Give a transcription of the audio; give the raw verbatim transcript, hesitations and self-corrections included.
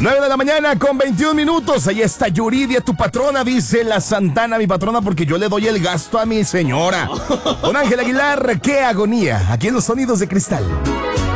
nueve de la mañana con veintiún minutos. Ahí está Yuridia, tu patrona, dice la Santana, mi patrona, porque yo le doy el gasto a mi señora. Don Ángel Aguilar, qué agonía. Aquí en los Sonidos de Cristal.